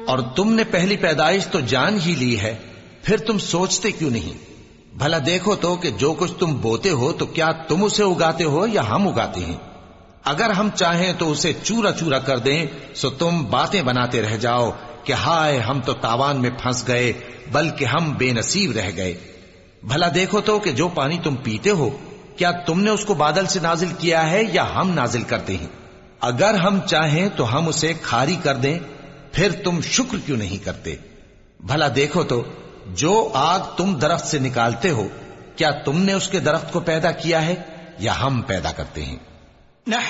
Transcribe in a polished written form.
और तुमने पहली पैदाइश तो जान ही ली है, फिर तुम सोचते क्यों नहीं? भला देखो तो कि जो कुछ तुम बोते हो तो क्या तुम उसे उगाते हो या हम उगाते हैं? अगर हम चाहें तो उसे चूरा चूरा कर दें, सो तुम बातें बनाते रह जाओ कि हाय हम तो तावान में फंस गए, बल्कि हम बेनसीब रह गए। भला देखो तो कि जो पानी तुम पीते हो, क्या तुमने उसको बादल से नाजिल किया है या हम नाजिल करते हैं? अगर हम चाहें तो हम उसे खारी कर दें, फिर तुम शुक्र क्यों नहीं करते? भला देखो तो जो आग तुम दरख्त से निकालते हो, क्या तुमने उसके दरख्त को पैदा किया है या हम पैदा करते हैं?